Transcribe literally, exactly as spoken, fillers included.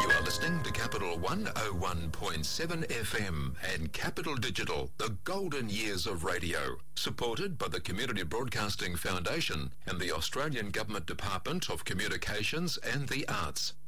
You are listening to Capital one oh one point seven F M and Capital Digital, the golden years of radio, supported by the Community Broadcasting Foundation and the Australian Government Department of Communications and the Arts.